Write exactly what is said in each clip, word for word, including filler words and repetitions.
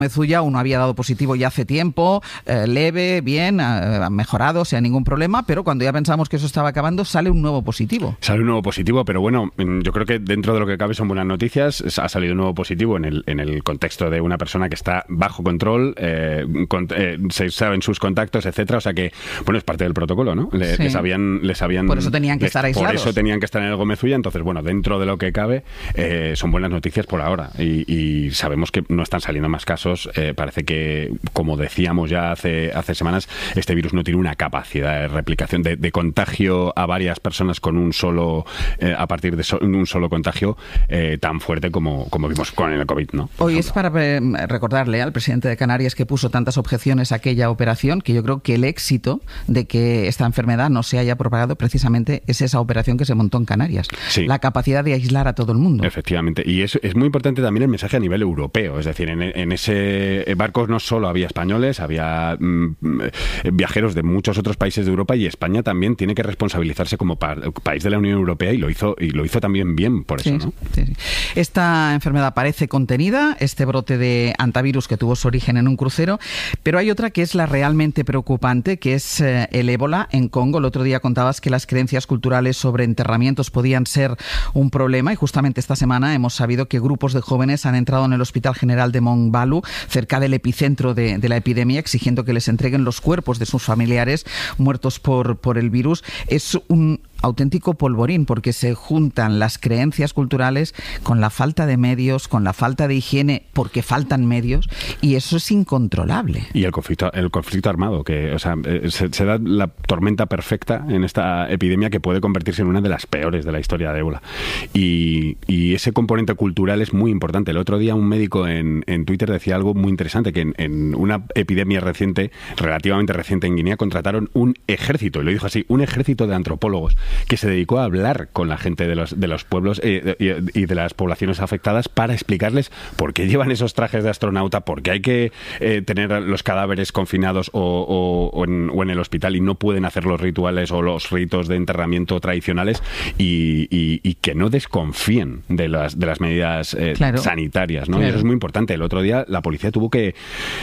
Mezulla, uno había dado positivo ya hace tiempo, eh, leve, bien, ha eh, mejorado, sin ningún problema, pero cuando ya pensamos que eso estaba acabando, sale un nuevo positivo. Sale un nuevo positivo, pero bueno, yo creo que dentro de lo que cabe son buenas noticias. Ha salido un nuevo positivo en el, en el contexto de una persona que está bajo control, eh, con, eh, se saben sus contactos, etcétera. O sea que, bueno, es parte del protocolo, ¿no? Le, sí. les, habían, les habían... Por eso tenían que les, estar aislados. Por eso tenían que estar en el Gómez-Ulla. Entonces, bueno, dentro de lo que cabe, eh, son buenas noticias por ahora. Y, y sabemos que no están saliendo más casos. Eh, parece que que, como decíamos ya hace, hace semanas, este virus no tiene una capacidad de replicación, de, de contagio a varias personas con un solo, eh, a partir de so, un solo contagio eh, tan fuerte como, como vimos con el COVID, ¿no? Hoy es para eh, recordarle al presidente de Canarias, que puso tantas objeciones a aquella operación, que yo creo que el éxito de que esta enfermedad no se haya propagado precisamente es esa operación que se montó en Canarias. Sí. La capacidad de aislar a todo el mundo. Efectivamente. Y es, es muy importante también el mensaje a nivel europeo. Es decir, en, en ese barco no solo había españoles, había mmm, viajeros de muchos otros países de Europa, y España también tiene que responsabilizarse como pa país de la Unión Europea, y lo hizo y lo hizo también bien por eso, sí, ¿no? Sí, sí. Esta enfermedad parece contenida, este brote de hantavirus que tuvo su origen en un crucero, pero hay otra que es la realmente preocupante, que es eh, el ébola en Congo. El otro día contabas que las creencias culturales sobre enterramientos podían ser un problema, y justamente esta semana hemos sabido que grupos de jóvenes han entrado en el Hospital General de Montbalu, cerca del epicentro de, de la epidemia, exigiendo que les entreguen los cuerpos de sus familiares muertos por, por el virus. Es un auténtico polvorín, porque se juntan las creencias culturales con la falta de medios, con la falta de higiene, porque faltan medios, y eso es incontrolable. Y el conflicto, el conflicto armado, que, o sea, se, se da la tormenta perfecta en esta epidemia, que puede convertirse en una de las peores de la historia de ébola. Y, y ese componente cultural es muy importante. El otro día un médico en, en Twitter decía algo muy interesante, que en, en una epidemia reciente, relativamente reciente en Guinea, contrataron un ejército, y lo dijo así, un ejército de antropólogos, que se dedicó a hablar con la gente de los, de los pueblos eh, y, y de las poblaciones afectadas, para explicarles por qué llevan esos trajes de astronauta, por qué hay que eh, tener los cadáveres confinados o, o, o, en, o en el hospital, y no pueden hacer los rituales o los ritos de enterramiento tradicionales, y, y, y que no desconfíen de las, de las medidas eh, claro, sanitarias, ¿no? Claro. Y eso es muy importante. El otro día la policía tuvo que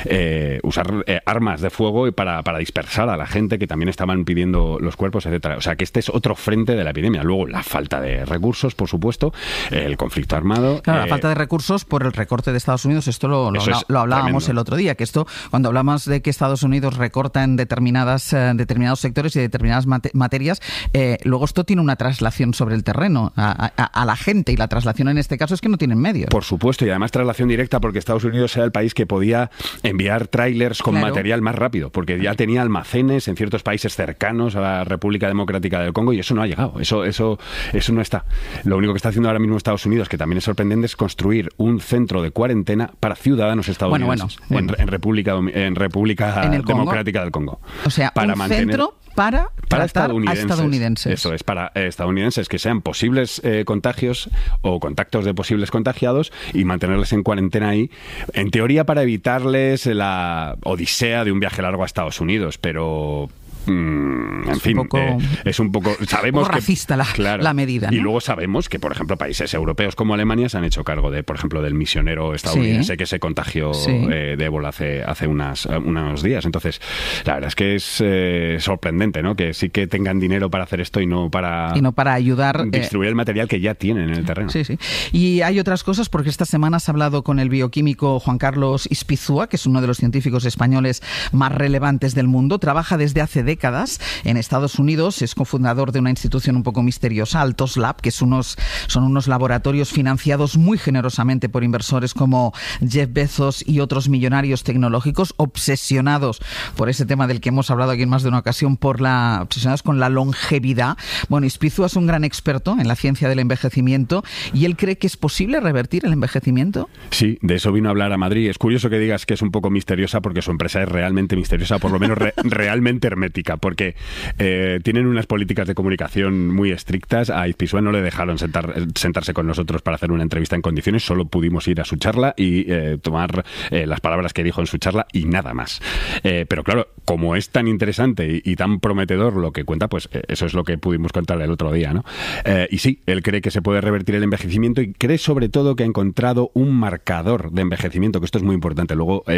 eh, usar eh, armas de fuego para, para dispersar a la gente que también estaban pidiendo los cuerpos, etcétera. O sea, que este es otro frente de la epidemia. Luego, la falta de recursos, por supuesto, el conflicto armado. Claro, eh, la falta de recursos por el recorte de Estados Unidos, esto lo, lo, lo hablábamos tremendo. El otro día, que esto, cuando hablamos de que Estados Unidos recorta en determinadas, eh, determinados sectores y determinadas mate materias, eh, luego esto tiene una traslación sobre el terreno a, a, a la gente, y la traslación en este caso es que no tienen medios. Por supuesto, y además traslación directa, porque Estados Unidos era el país que podía enviar tráilers con claro. material más rápido, porque ya tenía almacenes en ciertos países cercanos a la República Democrática del Congo, y eso no ha llegado. Eso, eso, eso no está. Lo único que está haciendo ahora mismo Estados Unidos, que también es sorprendente, es construir un centro de cuarentena para ciudadanos estadounidenses bueno, bueno, bueno. En, en República, en República ¿En Democrática del Congo. O sea, para un mantener... centro para, para estadounidenses. A estadounidenses. Eso es, para eh, estadounidenses que sean posibles eh, contagios o contactos de posibles contagiados, y mantenerles en cuarentena ahí, en teoría para evitarles la odisea de un viaje largo a Estados Unidos, pero... en es fin, un poco, eh, es un poco sabemos un poco racista que, la, claro, la medida, ¿no? Y luego sabemos que, por ejemplo, países europeos como Alemania se han hecho cargo de, por ejemplo, del misionero estadounidense sí. que se contagió sí. eh, de ébola hace, hace unas, unos días. Entonces, la verdad es que es eh, sorprendente, ¿no? Que sí que tengan dinero para hacer esto y no para, y no para ayudar distribuir eh, el material que ya tienen en el terreno. Sí, sí. Y hay otras cosas, porque esta semana has hablado con el bioquímico Juan Carlos Ispizúa, que es uno de los científicos españoles más relevantes del mundo. Trabaja desde hace décadas en Estados Unidos, es cofundador de una institución un poco misteriosa, Altos Lab, que es unos, son unos laboratorios financiados muy generosamente por inversores como Jeff Bezos y otros millonarios tecnológicos, obsesionados por ese tema del que hemos hablado aquí en más de una ocasión, por la, obsesionados con la longevidad. Bueno, Ispizúa es un gran experto en la ciencia del envejecimiento, y él cree que es posible revertir el envejecimiento. Sí, de eso vino a hablar a Madrid. Es curioso que digas que es un poco misteriosa, porque su empresa es realmente misteriosa, por lo menos re, realmente hermética. explica, porque eh, tienen unas políticas de comunicación muy estrictas. A Izpizua no le dejaron sentar, sentarse con nosotros para hacer una entrevista en condiciones, solo pudimos ir a su charla y eh, tomar eh, las palabras que dijo en su charla y nada más. Eh, pero claro, como es tan interesante y, y tan prometedor lo que cuenta, pues eh, eso es lo que pudimos contarle el otro día, ¿no? Eh, y sí, él cree que se puede revertir el envejecimiento y cree sobre todo que ha encontrado un marcador de envejecimiento, que esto es muy importante. Luego